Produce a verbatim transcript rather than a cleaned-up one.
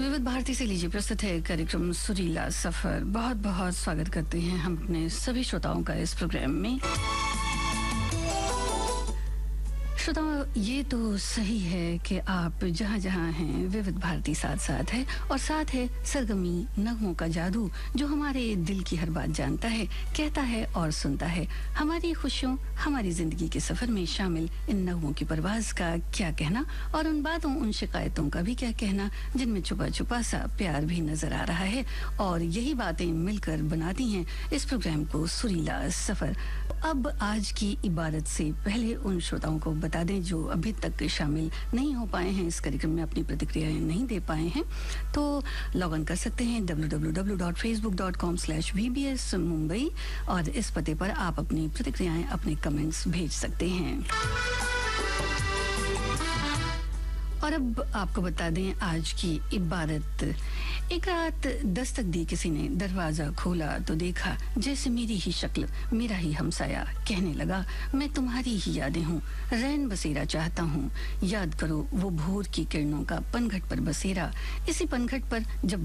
विविध भारती से लीजिए प्रस्तुत है कार्यक्रम सुरीला सफर। बहुत बहुत स्वागत करते हैं हम अपने सभी श्रोताओं का इस प्रोग्राम में। श्रोताओं, ये तो सही है कि आप जहाँ जहाँ हैं विविध भारती साथ साथ है, और साथ है सरगमी नगमों का जादू जो हमारे दिल की हर बात जानता है, कहता है और सुनता है। हमारी खुशियों, हमारी जिंदगी के सफर में शामिल इन नगमों की परवाज का क्या कहना, और उन बातों, उन शिकायतों का भी क्या कहना जिनमें छुपा छुपा सा प्यार भी नजर आ रहा है। और यही बातें मिलकर बनाती हैं इस प्रोग्राम को सुरीला सफर। अब आज की इबारत से पहले उन श्रोताओं को बता दें जो अभी तक शामिल नहीं हो पाए हैं, इस कार्यक्रम में अपनी प्रतिक्रियाएं नहीं दे पाए हैं, तो लॉग इन कर सकते हैं W W W dot Facebook dot com slash V B S Mumbai, और इस पते पर आप अपनी प्रतिक्रियाएं, अपने कमेंट्स भेज सकते हैं। और अब आपको बता दें आज की इबारत। एक रात दस्तक दी किसी ने, दरवाजा खोला तो देखा जैसे मेरी ही शक्ल, मेरा ही हमसाया कहने लगा, मैं तुम्हारी ही यादें हूँ, रैन बसेरा चाहता हूँ, याद करो वो भोर की किरणों का पनघट पर बसेरा। इसी पनघट पर जब